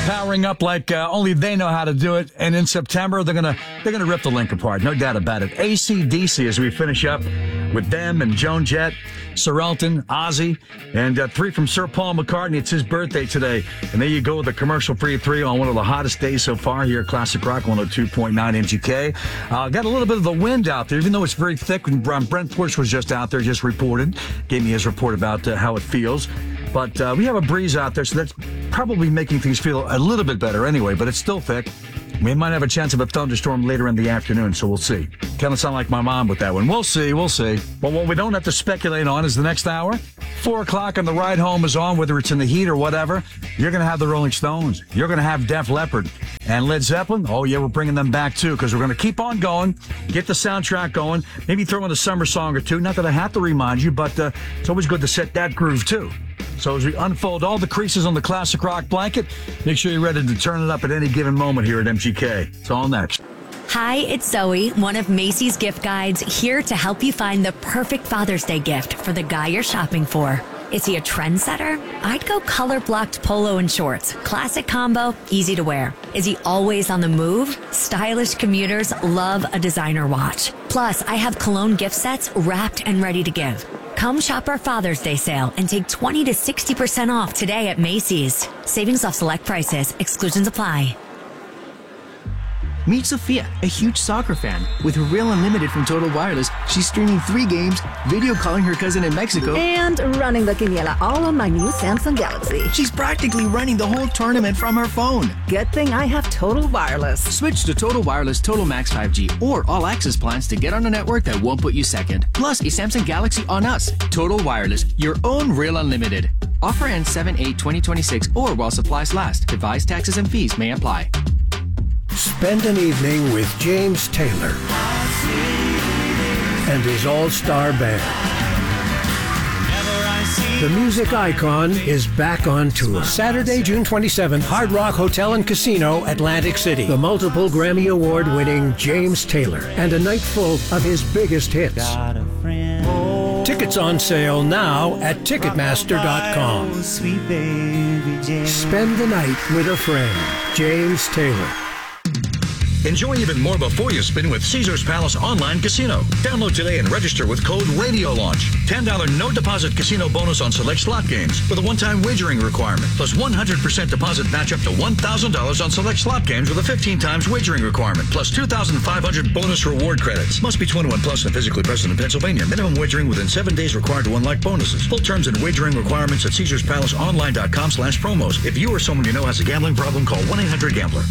Powering up like only they know how to do it. And in September, they're gonna rip the link apart. No doubt about it. AC/DC as we finish up with them and Joan Jett, Sir Elton, Ozzy, and 3 from Sir Paul McCartney. It's his birthday today. And there you go with the commercial-free 3 on one of the hottest days so far here at Classic Rock 102.9 MGK. Got a little bit of the wind out there, even though it's very thick. When Brent Push was just out there, just reported. Gave me his report about how it feels. But we have a breeze out there, so that's probably making things feel a little bit better anyway, but it's still thick. We might have a chance of a thunderstorm later in the afternoon, so we'll see. Kind of sound like my mom with that one. We'll see. But what we don't have to speculate on is the next hour. 4 o'clock and the ride home is on, whether it's in the heat or whatever. You're going to have the Rolling Stones. You're going to have Def Leppard. And Led Zeppelin, oh yeah, we're bringing them back too, because we're going to keep on going, get the soundtrack going, maybe throw in a summer song or two. Not that I have to remind you, but it's always good to set that groove too. So as we unfold all the creases on the Classic Rock blanket, make sure you're ready to turn it up at any given moment here at MGK. It's all next. Hi, it's Zoe, one of Macy's gift guides, here to help you find the perfect Father's Day gift for the guy you're shopping for. Is he a trendsetter? I'd go color-blocked polo and shorts. Classic combo, easy to wear. Is he always on the move? Stylish commuters love a designer watch. Plus, I have cologne gift sets wrapped and ready to give. Come shop our Father's Day sale and take 20 to 60% off today at Macy's. Savings off select prices. Exclusions apply. Meet Sophia, a huge soccer fan. With her Real Unlimited from Total Wireless, she's streaming 3 games, video calling her cousin in Mexico, and running the quiniela all on my new Samsung Galaxy. She's practically running the whole tournament from her phone. Good thing I have Total Wireless. Switch to Total Wireless Total Max 5G or All Access plans to get on a network that won't put you second. Plus, a Samsung Galaxy on us. Total Wireless, your own Real Unlimited. Offer ends 7/8/2026 or while supplies last. Device taxes and fees may apply. Spend an evening with James Taylor and his all-star band. The music icon is back on tour. Saturday, June 27th, Hard Rock Hotel and Casino, Atlantic City. The multiple Grammy Award-winning James Taylor and a night full of his biggest hits. Tickets on sale now at Ticketmaster.com. Spend the night with a friend. James Taylor. Enjoy even more before you spin with Caesars Palace Online Casino. Download today and register with code RADIOLAUNCH. $10 no deposit casino bonus on select slot games with a one-time wagering requirement. Plus 100% deposit match up to $1,000 on select slot games with a 15 times wagering requirement. Plus 2,500 bonus reward credits. Must be 21 plus and physically present in Pennsylvania. Minimum wagering within 7 days required to unlock bonuses. Full terms and wagering requirements at CaesarsPalaceOnline.com/promos. If you or someone you know has a gambling problem, call 1-800-GAMBLER.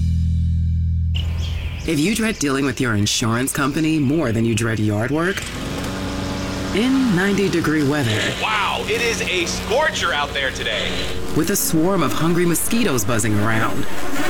If you dread dealing with your insurance company more than you dread yard work, in 90-degree weather. Wow, it is a scorcher out there today. With a swarm of hungry mosquitoes buzzing around,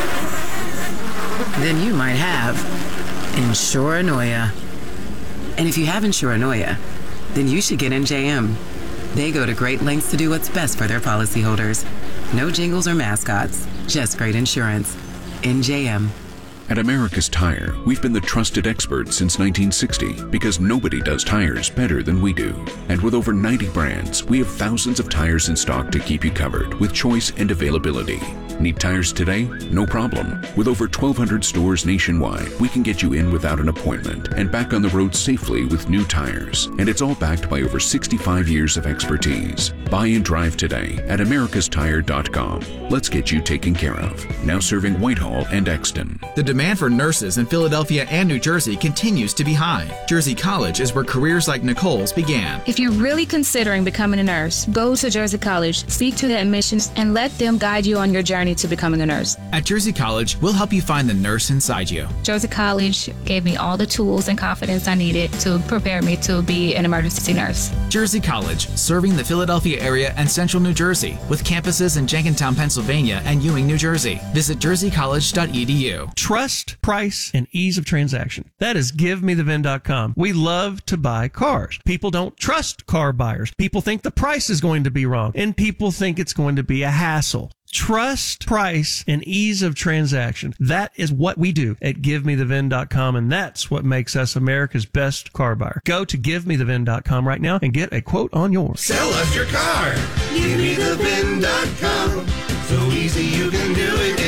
then you might have Insuranoia. And if you have Insuranoia, then you should get NJM. They go to great lengths to do what's best for their policyholders. No jingles or mascots, just great insurance. NJM. At America's Tire, we've been the trusted experts since 1960 because nobody does tires better than we do. And with over 90 brands, we have thousands of tires in stock to keep you covered with choice and availability. Need tires today? No problem. With over 1,200 stores nationwide, we can get you in without an appointment and back on the road safely with new tires. And it's all backed by over 65 years of expertise. Buy and drive today at americastire.com. Let's get you taken care of. Now serving Whitehall and Exton. The demand for nurses in Philadelphia and New Jersey continues to be high. Jersey College is where careers like Nicole's began. If you're really considering becoming a nurse, go to Jersey College, speak to the admissions, and let them guide you on your journey to becoming a nurse. At Jersey College, we'll help you find the nurse inside you. Jersey College gave me all the tools and confidence I needed to prepare me to be an emergency nurse. Jersey College, serving the Philadelphia area and central New Jersey, with campuses in Jenkintown, Pennsylvania and Ewing, New Jersey. Visit jerseycollege.edu. Trust, price, and ease of transaction. That is GiveMeTheVin.com. We love to buy cars. People don't trust car buyers. People think the price is going to be wrong, and people think it's going to be a hassle. Trust, price, and ease of transaction. That is what we do at GiveMeTheVin.com, and that's what makes us America's best car buyer. Go to GiveMeTheVin.com right now and get a quote on yours. Sell us your car. GiveMeTheVin.com. So easy you can do it.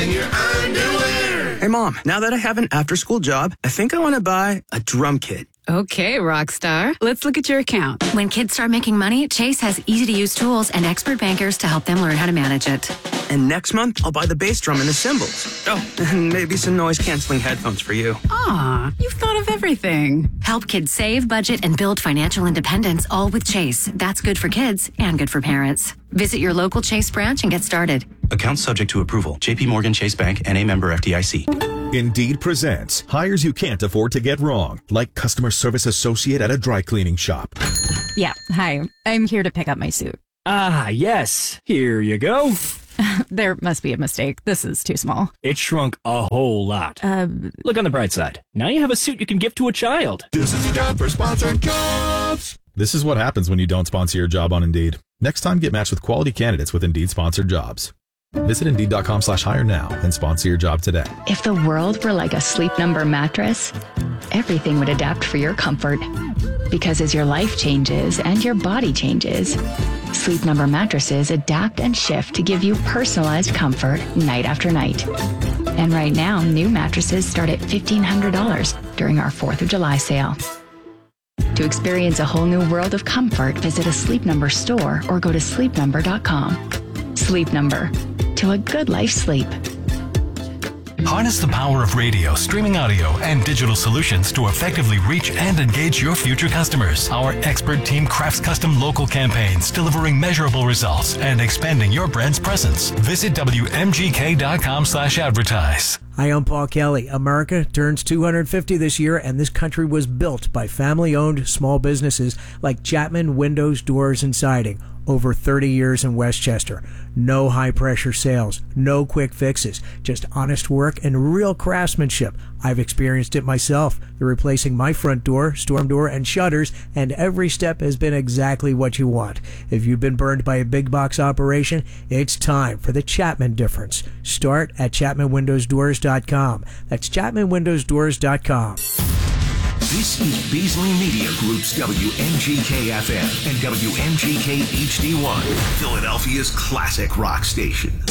Mom, now that I have an after-school job, I think I want to buy a drum kit. Okay, Rockstar. Let's look at your account. When kids start making money, Chase has easy-to-use tools and expert bankers to help them learn how to manage it. And next month, I'll buy the bass drum and the cymbals. Oh, and maybe some noise-canceling headphones for you. Aw, you've thought of everything. Help kids save, budget, and build financial independence, all with Chase. That's good for kids and good for parents. Visit your local Chase branch and get started. Account subject to approval. J.P. Morgan Chase Bank, N.A. member FDIC. Indeed presents hires you can't afford to get wrong, like customer service associate at a dry cleaning shop. Yeah, hi. I'm here to pick up my suit. Ah, yes. Here you go. There must be a mistake. This is too small. It shrunk a whole lot. Look on the bright side. Now you have a suit you can gift to a child. This is a job for sponsored jobs. This is what happens when you don't sponsor your job on Indeed. Next time, get matched with quality candidates with Indeed sponsored jobs. Visit Indeed.com/hire now and sponsor your job today. If the world were like a Sleep Number mattress, everything would adapt for your comfort. Because as your life changes and your body changes, Sleep Number mattresses adapt and shift to give you personalized comfort night after night. And right now, new mattresses start at $1,500 during our 4th of July sale. To experience a whole new world of comfort, visit a Sleep Number store or go to sleepnumber.com. Sleep Number. To a good life sleep. Harness the power of radio, streaming audio, and digital solutions to effectively reach and engage your future customers. Our expert team crafts custom local campaigns, delivering measurable results and expanding your brand's presence. Visit WMGK.com/advertise. Hi, I'm Paul Kelly. America turns 250 this year, and this country was built by family-owned small businesses like Chapman Windows, Doors, and Siding. Over 30 years in Westchester. No high-pressure sales, no quick fixes, just honest work and real craftsmanship. I've experienced it myself. They're replacing my front door, storm door, and shutters, and every step has been exactly what you want. If you've been burned by a big box operation, it's time for the Chapman difference. Start at ChapmanWindowsDoors.com. That's ChapmanWindowsDoors.com. This is Beasley Media Group's WMGK-FM and WMGK HD1, Philadelphia's classic rock station.